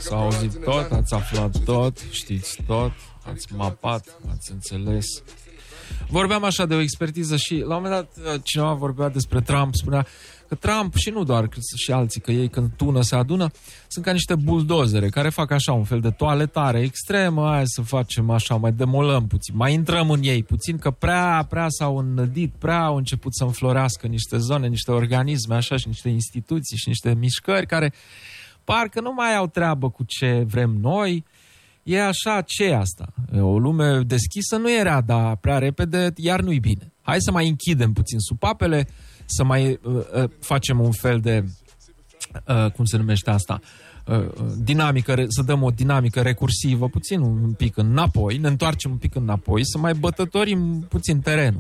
S-a auzit tot, ați aflat tot, știți tot, ați mapat, ați înțeles. Vorbeam așa de o expertiză și la un moment dat cineva vorbea despre Trump, spunea că Trump și nu doar, că și alții, că ei când tună se adună, sunt ca niște buldozere care fac așa un fel de toaletare extremă, hai să facem așa, mai demolăm puțin, mai intrăm în ei puțin, că prea s-au înnădit, prea au început să înflorească niște zone, niște organisme așa și niște instituții și niște mișcări care parcă nu mai au treabă cu ce vrem noi. E așa, ce e asta? O lume deschisă nu era, dar prea repede iar nu-i bine. Hai să mai închidem puțin supapele, să mai facem un fel de, cum se numește asta, dinamică, să dăm o dinamică recursivă, puțin un pic înapoi, ne întoarcem un pic înapoi, să mai bătătorim puțin terenul.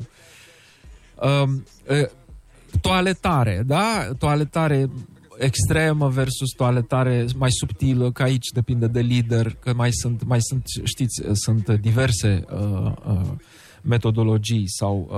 Toaletare, da? Toaletare extremă versus toaletare mai subtilă, că aici depinde de lider, că mai sunt știți, sunt diverse metodologii sau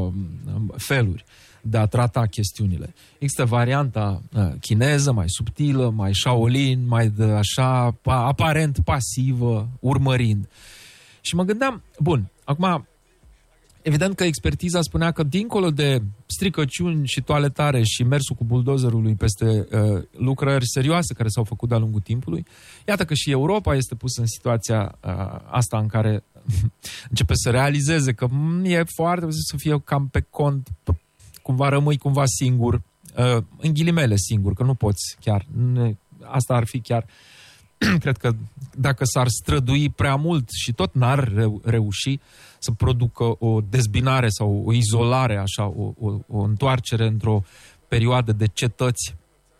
feluri de a trata chestiunile. Există varianta chineză, mai subtilă, mai Shaolin, mai de așa, aparent pasivă, urmărind. Și mă gândeam, bun, acum, evident că expertiza spunea că dincolo de stricăciuni și toaletare și mersul cu buldozerului peste lucrări serioase care s-au făcut de-a lungul timpului, iată că și Europa este pusă în situația asta în care începe să realizeze că e foarte să fie cam pe cont, cumva rămâi cumva singur, în ghilimele singur, că nu poți chiar. Asta ar fi chiar, cred că dacă s-ar strădui prea mult și tot n-ar reuși să producă o dezbinare sau o izolare, așa, o întoarcere într-o perioadă de cetăți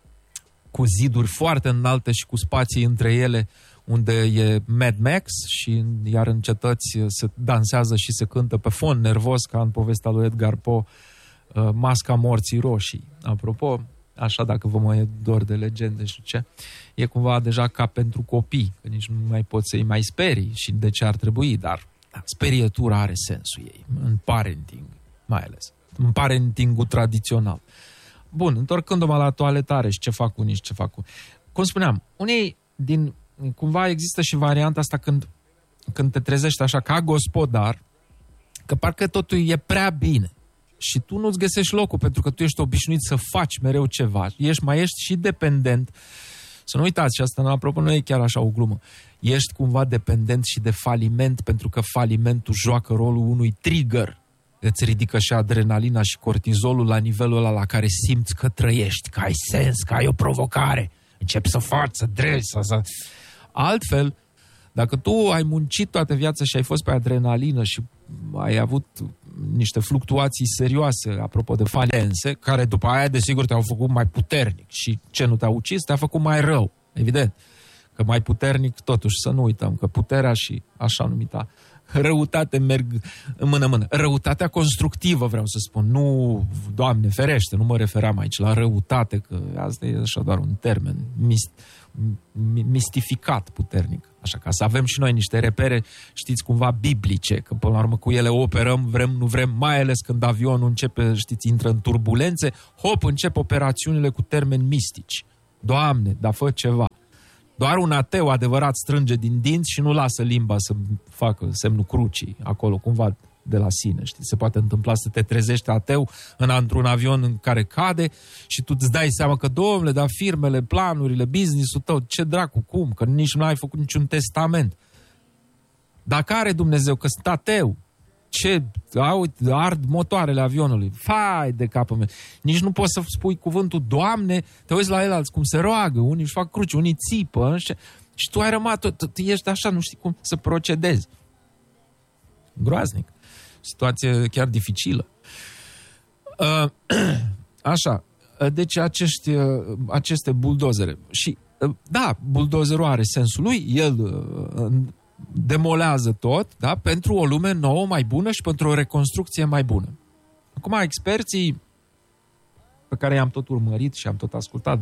cu ziduri foarte înalte și cu spații între ele, unde e Mad Max și iar în cetăți se dansează și se cântă pe fond nervos, ca în povestea lui Edgar Poe, Masca morții roșii. Apropo, așa dacă vă mai e dor de legende și ce, e cumva deja ca pentru copii, că nici nu mai poți să-i mai sperii și de ce ar trebui, dar sperietura are sensul ei, în parenting, mai ales. În parentingul tradițional. Bun, întorcându-mă la toaletare și ce fac unii și ce fac unii. Cum spuneam, unii cumva există și varianta asta când te trezești așa ca gospodar, că parcă totul e prea bine. Și tu nu-ți găsești locul pentru că tu ești obișnuit să faci mereu ceva. Mai ești și dependent. Să nu uitați, și asta, apropo, nu e chiar așa o glumă. Ești cumva dependent și de faliment, pentru că falimentul joacă rolul unui trigger. Îți ridică și adrenalina și cortizolul la nivelul ăla la care simți că trăiești, că ai sens, că ai o provocare. Începi să faci, să dregi, să... Altfel, dacă tu ai muncit toată viața și ai fost pe adrenalină și ai avut niște fluctuații serioase, apropo de faliențe, care după aia, desigur, te-au făcut mai puternic. Și ce nu te-a ucis, te-a făcut mai rău. Evident. Că mai puternic, totuși, să nu uităm că puterea și așa numita răutate merg în mână-mână. Răutatea constructivă, vreau să spun. Nu, Doamne ferește, nu mă refeream aici la răutate, că asta e așa doar un termen mistificat puternic. Așa, ca să avem și noi niște repere, știți, cumva biblice, că până la urmă cu ele operăm, vrem, nu vrem, mai ales când avionul începe, știți, intră în turbulențe, hop, încep operațiunile cu termeni mistici. Doamne, dar fă ceva. Doar un ateu adevărat strânge din dinți și nu lasă limba să facă semnul crucii acolo, cumva de la sine, știi? Se poate întâmpla să te trezești ateu într-un avion în care cade și tu îți dai seama că, domnule, dar firmele, planurile, business-ul tău, ce dracu, cum? Că nici nu ai făcut niciun testament. Dar care Dumnezeu? Că sunt ateu. Ce? Ard motoarele avionului. Fai de capul meu. Nici nu poți să spui cuvântul Doamne, te uiți la el alți cum se roagă, unii își fac cruci, unii țipă, și tu ai rămas, tu ești așa, nu știi cum să procedezi. Groaznic. Situație chiar dificilă. Așa. Deci aceste buldozere. Și da, buldozerul are sensul lui, el demolează tot, da, pentru o lume nouă, mai bună și pentru o reconstrucție mai bună. Acum, experții pe care i-am tot urmărit și am tot ascultat,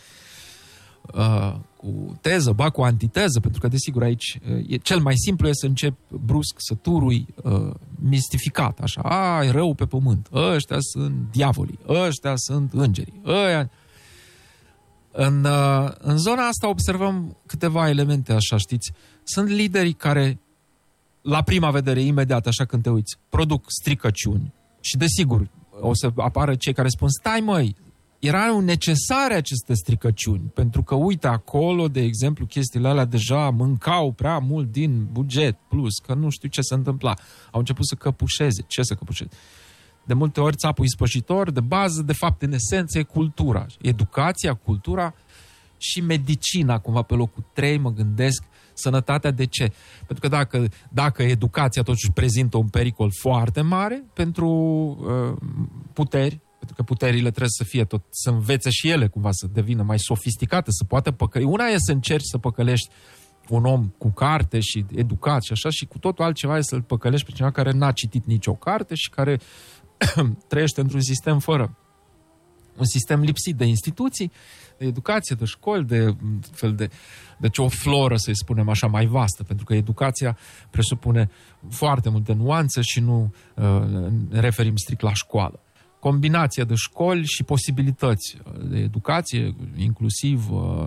cu teză, cu antiteză, pentru că, desigur, aici cel mai simplu e să încep brusc să turui mistificat, așa, e rău pe pământ, ăștia sunt diavolii, ăștia sunt îngerii, ăia... În zona asta observăm câteva elemente, așa, știți. Sunt liderii care, la prima vedere, imediat, așa când te uiți, produc stricăciuni. Și desigur, o să apară cei care spun, stai măi, erau necesare aceste stricăciuni, pentru că, uite, acolo, de exemplu, chestiile alea deja mâncau prea mult din buget, plus că nu știu ce se întâmpla. Au început să căpușeze. Ce să căpușeze? De multe ori țapul ispășitor, de bază, de fapt, în esență, e cultura. Educația, cultura și medicina, cumva pe locul 3, mă gândesc. Sănătatea, de ce? Pentru că dacă educația totuși prezintă un pericol foarte mare pentru puteri, pentru că puterile trebuie să fie tot, să învețe și ele cumva să devină mai sofisticate, să poată păcăli. Una e să încerci să păcălești un om cu carte și educat și așa, și cu totul altceva e să-l păcălești pe cineva care n-a citit nicio carte și care trăiește într-un sistem un sistem lipsit de instituții, de educație, de școli, de fel de deci o floră, să-i spunem așa, mai vastă, pentru că educația presupune foarte multe nuanțe și nu ne referim strict la școală. Combinația de școli și posibilități de educație, inclusiv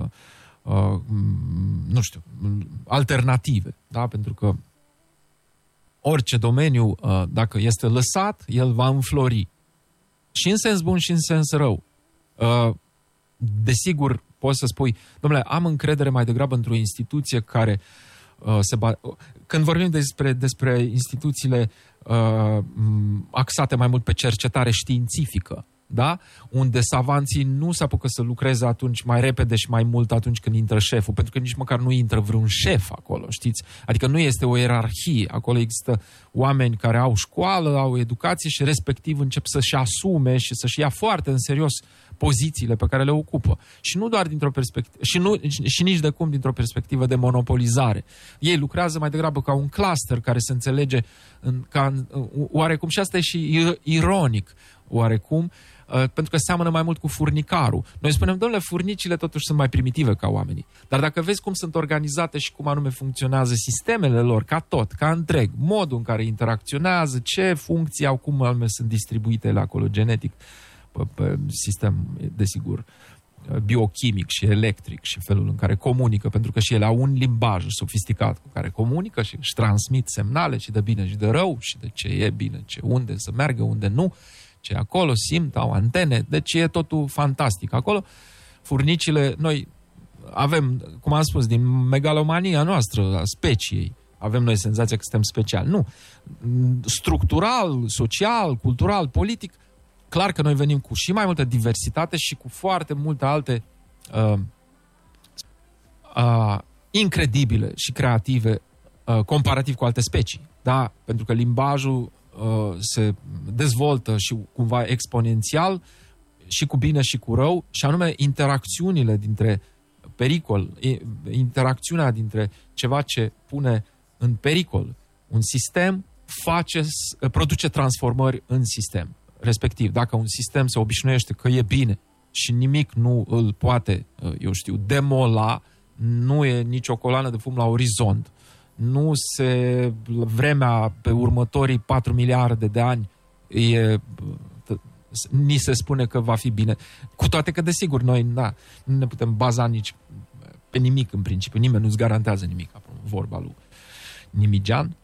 nu știu, alternative, da? Pentru că orice domeniu, dacă este lăsat, el va înflori. Și în sens bun și în sens rău. Desigur, poți să spui, dom'le, am încredere mai degrabă într-o instituție care când vorbim despre instituțiile axate mai mult pe cercetare științifică, da? Unde savanții nu se apucă să lucreze atunci mai repede și mai mult atunci când intră șeful, pentru că nici măcar nu intră vreun șef acolo, știți? Adică nu este o ierarhie, acolo există oameni care au școală, au educație și respectiv încep să-și asume și să-și ia foarte în serios pozițiile pe care le ocupă. Și nu doar dintr-o perspectivă, și nici de cum dintr-o perspectivă de monopolizare. Ei lucrează mai degrabă ca un cluster care se înțelege oarecum, și asta e și ironic, oarecum, pentru că seamănă mai mult cu furnicarul. Noi spunem, domnule, furnicile totuși sunt mai primitive ca oamenii. Dar dacă vezi cum sunt organizate și cum anume funcționează sistemele lor, ca tot, ca întreg, modul în care interacționează, ce funcții au, cum anume sunt distribuite ele acolo genetic, pe sistem, desigur, biochimic și electric și felul în care comunică, pentru că și ele au un limbaj sofisticat cu care comunică și își transmit semnale și de bine și de rău și de ce e bine, unde să meargă, unde nu, ce acolo simt, au antene, deci e totul fantastic. Acolo, furnicile, noi avem, cum am spus, din megalomania noastră, a speciei, avem noi senzația că suntem speciali. Nu. Structural, social, cultural, politic, clar că noi venim cu și mai multă diversitate și cu foarte multe alte incredibile și creative comparativ cu alte specii. Da? Pentru că limbajul se dezvoltă și cumva exponențial și cu bine și cu rău, și anume interacțiunile dintre pericol, interacțiunea dintre ceva ce pune în pericol un sistem produce transformări în sistem. Respectiv, dacă un sistem se obișnuiește că e bine și nimic nu îl poate, demola, nu e nicio coloană de fum la orizont, vremea pe următorii 4 miliarde de ani ni se spune că va fi bine. Cu toate că, desigur, noi nu ne putem baza nici pe nimic în principiu. Nimeni nu-ți garantează nimic, vorba lui Nimigean.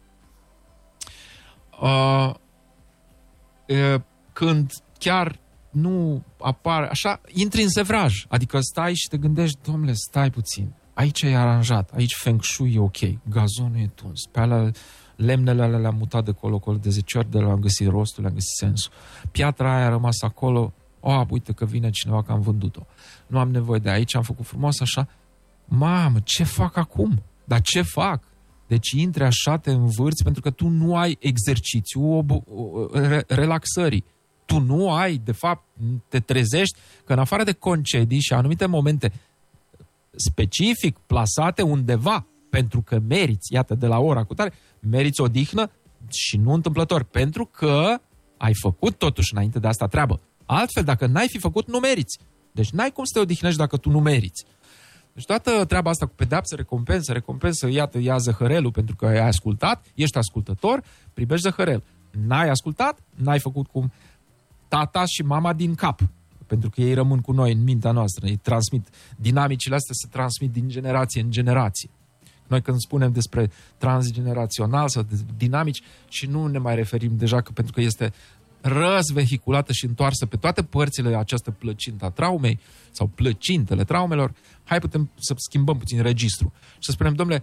Când chiar nu apare, așa, intri în sevraj. Adică stai și te gândești, domnule, stai puțin. Aici e aranjat, aici feng shui e ok, gazonul e tuns, pe alea, lemnele alea le-am mutat de colo de 10 ori, de le-am găsit rostul, le-am găsit sensul. Piatra aia a rămas acolo, uite că vine cineva că am vândut-o. Nu am nevoie de aici, am făcut frumos așa. Mamă, ce fac acum? Dar ce fac? Deci intri așa, te învârți, pentru că tu nu ai exercițiu relaxării. Tu nu ai, de fapt, te trezești că în afară de concedii și anumite momente specific plasate undeva, pentru că meriți, iată, de la ora cu tare, meriți odihnă și nu întâmplător, pentru că ai făcut totuși înainte de asta treabă. Altfel, dacă n-ai fi făcut, nu meriți. Deci n-ai cum să te odihnești dacă tu nu meriți. Deci toată treaba asta cu pedeapsă, recompensă, iată, ia zăhărelul pentru că ai ascultat, ești ascultător, primești zăhărel. N-ai ascultat, n-ai făcut cum tata și mama din cap. pentru că ei rămân cu noi în mintea noastră, ei transmit, dinamicile astea se transmit din generație în generație. Noi când spunem despre transgenerațional sau de dinamici și nu ne mai referim deja că pentru că este răzvehiculată și întoarsă pe toate părțile această plăcintă a traumei sau plăcintele traumelor, putem să schimbăm puțin registru și să spunem, domnule,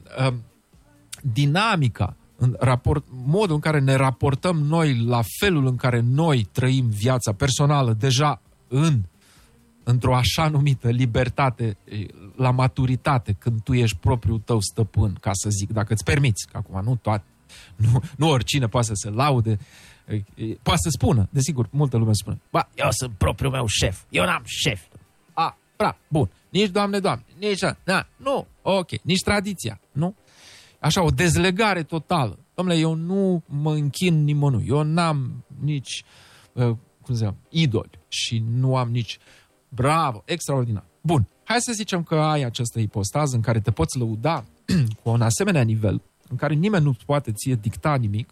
dinamica, modul în care ne raportăm noi la felul în care noi trăim viața personală deja într-o așa numită libertate, la maturitate, când tu ești propriul tău stăpân, ca să zic, dacă îți permiți, că acum nu oricine poate să se laude, poate să spună, desigur, multă lume spune, eu sunt propriul meu șef, eu n-am șef. Bun, nici Doamne, nici nu, ok, nici tradiția, nu? Așa, o dezlegare totală. Dom'le, eu nu mă închin nimănui, eu n-am nici, idoli și nu am nici, bravo, extraordinar. Bun, hai să zicem că ai această ipostază în care te poți lăuda cu un asemenea nivel, în care nimeni nu poate ție dicta nimic,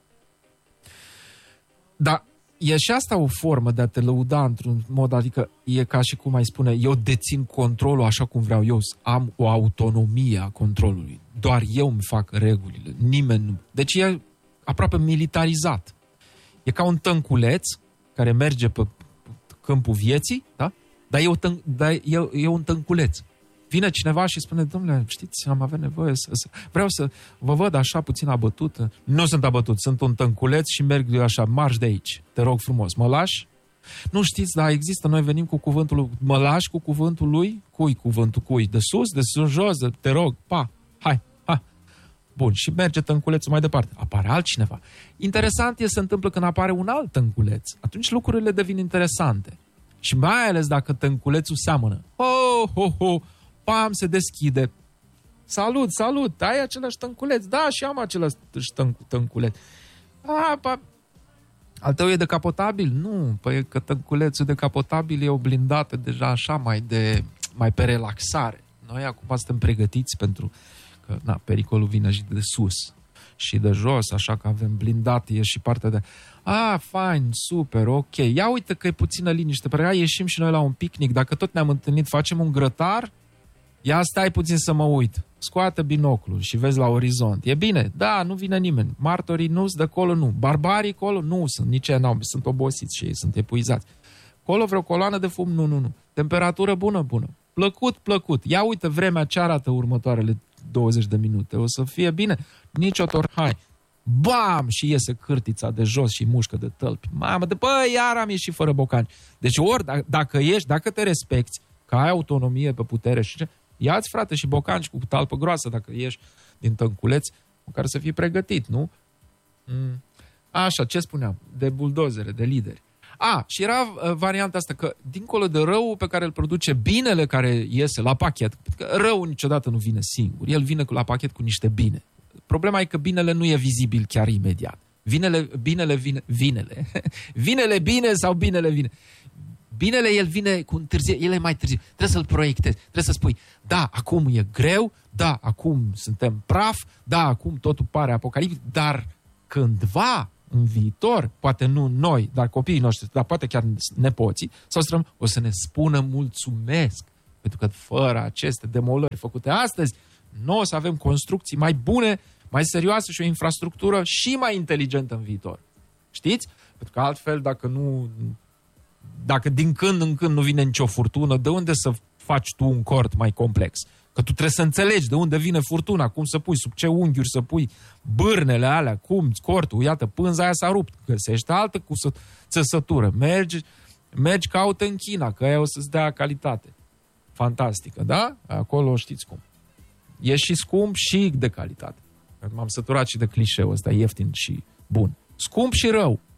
dar e și asta o formă de a te lăuda într-un mod, adică e ca și cum ai spune, eu dețin controlul așa cum vreau eu, am o autonomie a controlului. Doar eu îmi fac regulile, nimeni nu. Deci e aproape militarizat. E ca un tânculeț care merge pe câmpul vieții, da? Dar e un tânculeț. Vine cineva și spune, domnule, știți, am avea nevoie vreau să vă văd așa puțin abătut. Nu sunt abătut, sunt un tânculeț și merg așa, marș de aici. Te rog frumos, mă lași? Nu știți, dar există, noi venim cu cuvântul lui, mă lași cu cuvântul lui? Cui cuvântul cui? De sus, de sus, jos, te rog, hai. Bun, și merge tânculețul mai departe. Apare altcineva. Interesant se întâmplă când apare un alt tânculeț. Atunci lucrurile devin interesante. Și mai ales dacă tânculețul seamănă. Pam, se deschide. Salut, ai același tânculeț? Da, și am același tânculeț. Al tău e decapotabil? Nu, păi că tânculețul decapotabil e o blindată deja așa mai pe relaxare. Noi acum suntem pregătiți pentru că pericolul vine și de sus și de jos, așa că avem blindat, e și partea de fain, super, ok. Ia uite că e puțină liniște, ieșim și noi la un picnic, dacă tot ne-am întâlnit, facem un grătar, ia stai puțin să mă uit, scoate binoclul și vezi la orizont. E bine? Da, nu vine nimeni. Martorii nu-s de acolo, nu. Barbarii acolo nu sunt, nici ei n-au, sunt obosiți și ei sunt epuizați. Acolo vreo coloană de fum? Nu. Temperatură bună. Plăcut. Ia uite vremea ce arată următoarele 20 de minute. O să fie bine. Nici o hai. Bam! Și iese cârtița de jos și mușcă de tălpi. Mamă, iar am ieșit fără bocani. Deci ori, dacă te respecti, că ai autonomie pe putere și ia-ți, frate, și bocanci cu talpă groasă dacă ieși din tânculeț, cu care să fii pregătit, nu? Așa, ce spuneam? De buldozere, de lideri. Și era varianta asta, că dincolo de răul pe care îl produce binele care iese la pachet, că răul niciodată nu vine singur, el vine la pachet cu niște bine. Problema e că binele nu e vizibil chiar imediat. Binele bine sau binele vine. Binele el vine cu întârziere, el e mai târziu. Trebuie să-l proiectezi, trebuie să spui, da, acum e greu, da, acum suntem praf, da, acum totul pare apocaliptic, dar cândva, în viitor, poate nu noi, dar copiii noștri, dar poate chiar nepoții, o să ne spună mulțumesc, pentru că fără aceste demolări făcute astăzi, nu o să avem construcții mai bune, mai serioase și o infrastructură și mai inteligentă în viitor. Știți? Pentru că altfel, dacă din când în când nu vine nicio furtună, de unde să faci tu un cort mai complex? Că tu trebuie să înțelegi de unde vine furtuna, cum să pui, sub ce unghiuri să pui bârnele alea, cum, cortul, iată, pânza aia s-a rupt, găsește altă cu țesătură, mergi caută în China, că aia o să-ți dea calitate. Fantastică, da? Acolo știți cum. E și scump și de calitate. M-am săturat și de clișeul ăsta, ieftin și bun. Scump și rău.